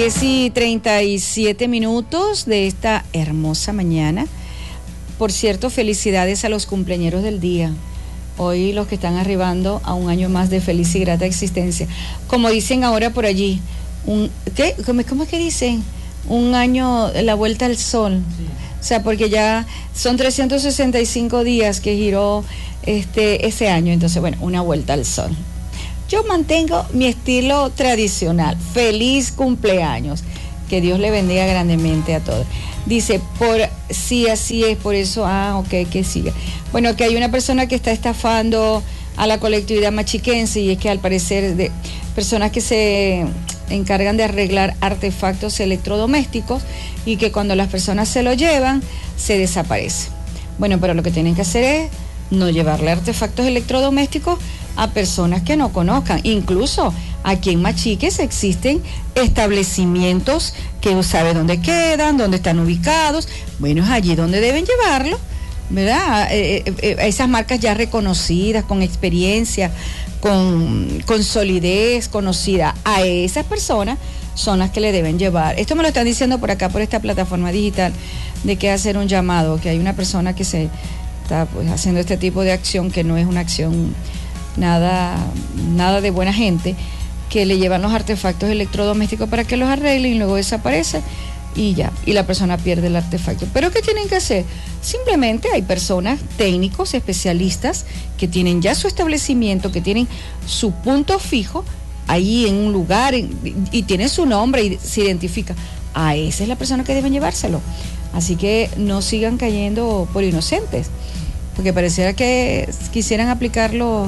10:37 de esta hermosa mañana. Por cierto, felicidades a los cumpleañeros del día. Hoy los que están arribando a un año más de feliz y grata existencia. Como dicen ahora por allí, ¿cómo es que dicen? Un año, la vuelta al sol. Sí. O sea, porque ya son 365 días que giró ese año. Entonces, bueno, una vuelta al sol. Yo mantengo mi estilo tradicional. Feliz cumpleaños. Que Dios le bendiga grandemente a todos. Dice, sí, así es, por eso, ok, que siga. Bueno, que hay una persona que está estafando a la colectividad machiquense, y es que al parecer de personas que se encargan de arreglar artefactos electrodomésticos, y que cuando las personas se lo llevan, se desaparece. Bueno, pero lo que tienen que hacer es no llevarle artefactos electrodomésticos a personas que no conozcan. Incluso aquí en Machiques existen establecimientos que sabe dónde quedan, dónde están ubicados. Bueno, es allí donde deben llevarlo, ¿verdad? Esas marcas ya reconocidas, con experiencia, con solidez conocida, a esas personas son las que le deben llevar. Esto me lo están diciendo por acá, por esta plataforma digital, de que hacer un llamado, que hay una persona que se está pues haciendo este tipo de acción, que no es una acción nada de buena gente, que le llevan los artefactos electrodomésticos para que los arreglen y luego desaparece y ya, y la persona pierde el artefacto. ¿Pero qué tienen que hacer? Simplemente hay personas, técnicos, especialistas, que tienen ya su establecimiento, que tienen su punto fijo ahí en un lugar y tiene su nombre y se identifica. A esa es la persona que deben llevárselo. Así que no sigan cayendo por inocentes, porque pareciera que quisieran aplicarlo.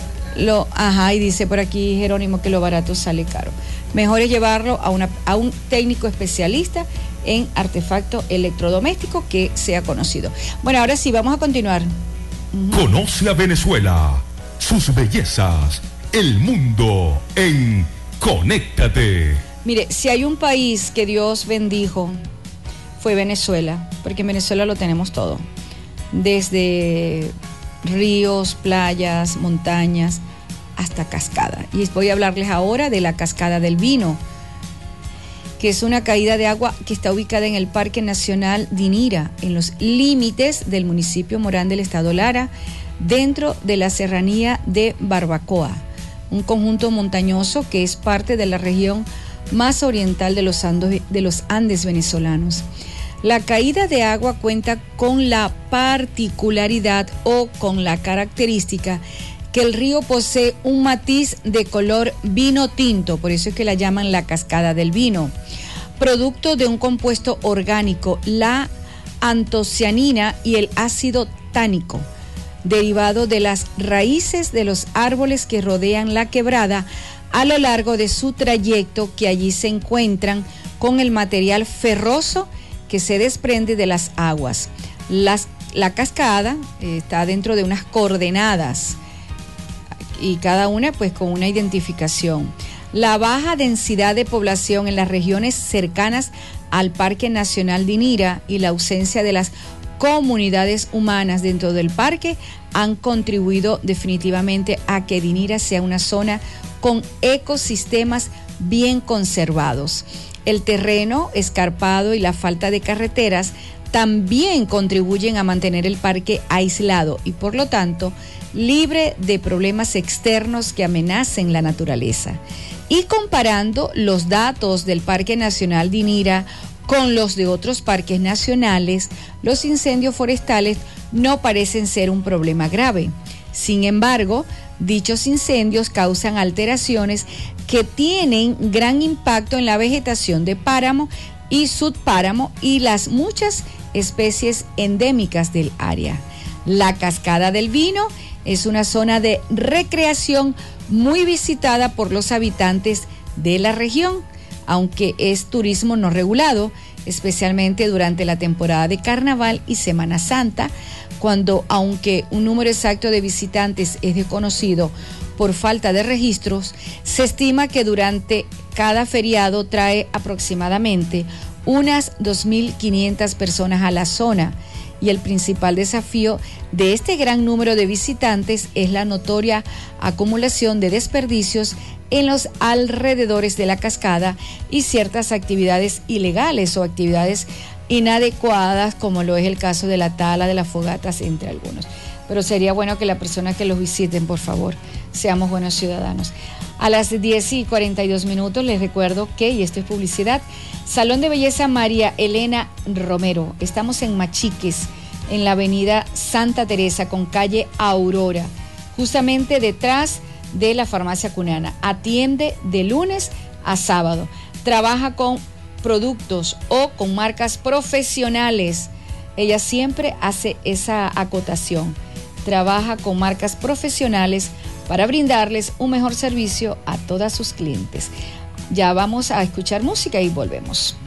Y dice por aquí Jerónimo que lo barato sale caro. Mejor es llevarlo a un técnico especialista en artefacto electrodoméstico que sea conocido. Bueno, ahora sí, vamos a continuar. Conoce a Venezuela, sus bellezas, el mundo en Conéctate. Mire, si hay un país que Dios bendijo, fue Venezuela, porque en Venezuela lo tenemos todo. Desde ríos, playas, montañas, hasta cascada. Y voy a hablarles ahora de la Cascada del Vino, que es una caída de agua que está ubicada en el Parque Nacional Dinira, en los límites del municipio Morán del estado Lara, dentro de la serranía de Barbacoa, un conjunto montañoso que es parte de la región más oriental de los Andes venezolanos. La caída de agua cuenta con la particularidad o con la característica que el río posee un matiz de color vino tinto, por eso es que la llaman la Cascada del Vino, producto de un compuesto orgánico, la antocianina y el ácido tánico, derivado de las raíces de los árboles que rodean la quebrada a lo largo de su trayecto, que allí se encuentran con el material ferroso que se desprende de las aguas. La cascada está dentro de unas coordenadas y cada una pues con una identificación. La baja densidad de población en las regiones cercanas al Parque Nacional Dinira y la ausencia de las comunidades humanas dentro del parque han contribuido definitivamente a que Dinira sea una zona con ecosistemas bien conservados. El terreno escarpado y la falta de carreteras también contribuyen a mantener el parque aislado y, por lo tanto, libre de problemas externos que amenacen la naturaleza. Y comparando los datos del Parque Nacional Dinira con los de otros parques nacionales, los incendios forestales no parecen ser un problema grave. Sin embargo, dichos incendios causan alteraciones que tienen gran impacto en la vegetación de páramo y subpáramo y las muchas especies endémicas del área. La Cascada del Vino es una zona de recreación muy visitada por los habitantes de la región, aunque es turismo no regulado, especialmente durante la temporada de Carnaval y Semana Santa, cuando, aunque un número exacto de visitantes es desconocido por falta de registros, se estima que durante cada feriado trae aproximadamente unas 2.500 personas a la zona, y el principal desafío de este gran número de visitantes es la notoria acumulación de desperdicios en los alrededores de la cascada y ciertas actividades ilegales o actividades inadecuadas, como lo es el caso de la tala de las fogatas, entre algunos. Pero sería bueno que las personas que los visiten, por favor, seamos buenos ciudadanos. A las 10:42 les recuerdo que, y esto es publicidad, Salón de Belleza María Elena Romero. Estamos en Machiques, en la avenida Santa Teresa con calle Aurora, justamente detrás de la farmacia Cunana. Atiende de lunes a sábado. Trabaja con productos o con marcas profesionales. Ella siempre hace esa acotación. Trabaja con marcas profesionales para brindarles un mejor servicio a todas sus clientes. Ya vamos a escuchar música y volvemos.